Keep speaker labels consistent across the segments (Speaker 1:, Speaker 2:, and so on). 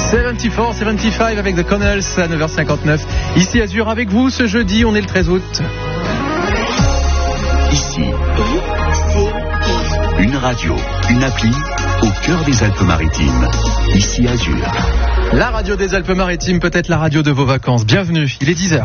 Speaker 1: 74-75 avec The Connells à 9h59. Ici Azur avec vous ce jeudi, on est le 13 août.
Speaker 2: Ici, une radio, une appli au cœur des Alpes-Maritimes. Ici Azur.
Speaker 1: La radio des Alpes-Maritimes, peut-être la radio de vos vacances. Bienvenue, il est 10h.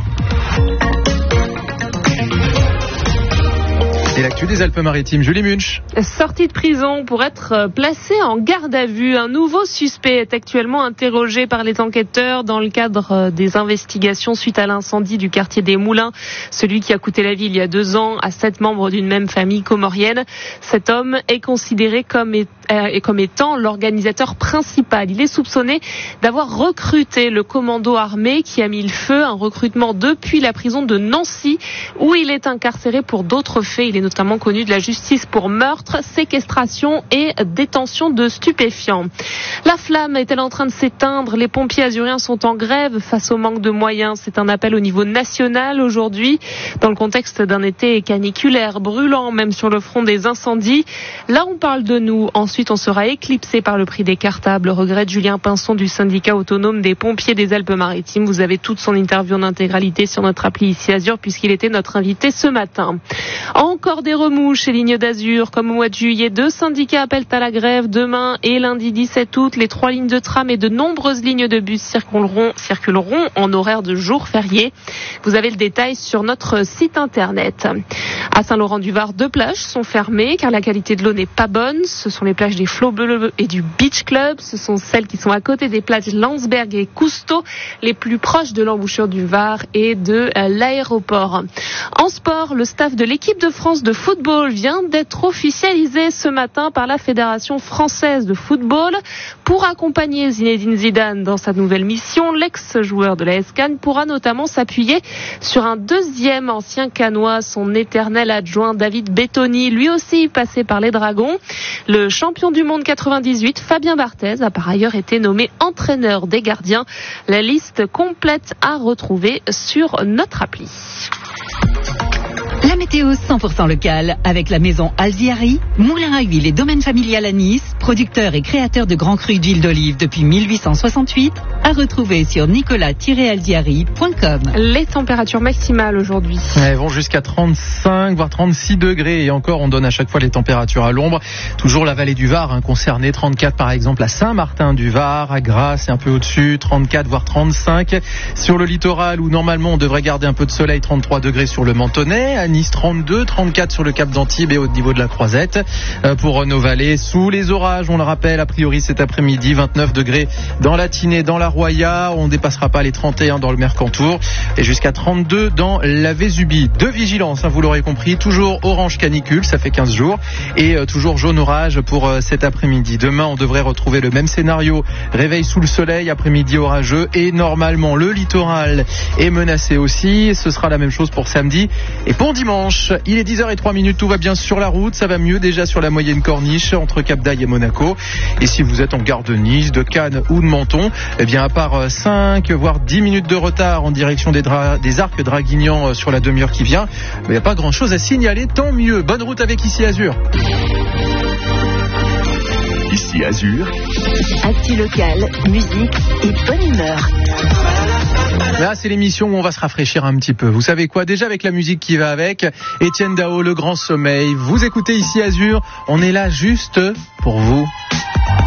Speaker 1: Et l'actu des Alpes-Maritimes, Julie Munch.
Speaker 3: Sorti de prison pour être placé en garde à vue. Un nouveau suspect est actuellement interrogé par les enquêteurs dans le cadre des investigations suite à l'incendie du quartier des Moulins. Celui qui a coûté la vie il y a 2 ans à 7 membres d'une même famille comorienne. Cet homme est considéré comme étant l'organisateur principal. Il est soupçonné d'avoir recruté le commando armé qui a mis le feu. Un recrutement depuis la prison de Nancy où il est incarcéré pour d'autres faits. Il est notamment connu de la justice pour meurtre, séquestration et détention de stupéfiants. La flamme est-elle en train de s'éteindre ? Les pompiers azuriens sont en grève face au manque de moyens. C'est un appel au niveau national aujourd'hui, dans le contexte d'un été caniculaire, brûlant même sur le front des incendies. Là, on parle de nous. Ensuite, on sera éclipsé par le prix des cartables. Regrette Julien Pinson du syndicat autonome des pompiers des Alpes-Maritimes. Vous avez toute son interview en intégralité sur notre appli ici Azur, puisqu'il était notre invité ce matin. Encore des remous chez Ligne d'Azur, comme au mois de juillet. 2 syndicats appellent à la grève demain et lundi 17 août. Les 3 lignes de tram et de nombreuses lignes de bus circuleront en horaire de jour férié. Vous avez le détail sur notre site internet. À Saint-Laurent-du-Var, 2 plages sont fermées car la qualité de l'eau n'est pas bonne. Ce sont les plages des Flots Bleus et du Beach Club. Ce sont celles qui sont à côté des plages Landsberg et Cousteau, les plus proches de l'embouchure du Var et de l'aéroport. En sport, le staff de l'équipe de France de football vient d'être officialisé ce matin par la Fédération française de football. Pour accompagner Zinedine Zidane dans sa nouvelle mission, l'ex-joueur de l'AS Cannes pourra notamment s'appuyer sur un deuxième ancien cannois, son éternel adjoint David Bettoni, lui aussi passé par les Dragons. Le champion du monde 98, Fabien Barthez, a par ailleurs été nommé entraîneur des gardiens. La liste complète à retrouver sur notre appli.
Speaker 4: La météo 100% locale avec la maison Alziari, moulin à huile et domaine familial à Nice, producteur et créateur de grands crus d'huile d'olive depuis 1868, à retrouver sur nicolas-alziari.com.
Speaker 3: Les températures maximales aujourd'hui.
Speaker 1: Elles vont jusqu'à 35 voire 36 degrés et encore on donne à chaque fois les températures à l'ombre. Toujours la vallée du Var concernée, 34 par exemple à Saint-Martin-du-Var, à Grasse et un peu au-dessus, 34 voire 35. Sur le littoral où normalement on devrait garder un peu de soleil, 33 degrés sur le Mentonnet, à Nice 32, 34 sur le Cap d'Antibes et au niveau de la Croisette. Pour nos vallées, sous les orages, on le rappelle, a priori cet après-midi, 29 degrés dans la Tinée, dans la Roya, on ne dépassera pas les 31 dans le Mercantour et jusqu'à 32 dans la Vésubie. De vigilance, vous l'aurez compris, toujours orange canicule, ça fait 15 jours et toujours jaune orage pour cet après-midi. Demain, on devrait retrouver le même scénario, réveil sous le soleil, après-midi orageux et normalement le littoral est menacé aussi. Ce sera la même chose pour samedi et pour dimanche. Il est 10h03, tout va bien sur la route, ça va mieux déjà sur la moyenne corniche entre Cap d'Aille et Monaco. Et si vous êtes en gare de Nice, de Cannes ou de Menton, eh bien à part 5 voire 10 minutes de retard en direction des Arcs Draguignan sur la demi-heure qui vient, il n'y a pas grand chose à signaler, tant mieux. Bonne route avec Ici Azur.
Speaker 2: Ici Azur.
Speaker 4: Actu local, musique et bonne humeur.
Speaker 1: Là, c'est l'émission où on va se rafraîchir un petit peu. Vous savez quoi ? Déjà avec la musique qui va avec, Étienne Dao, Le Grand Sommeil. Vous écoutez Ici Azur, on est là juste pour vous.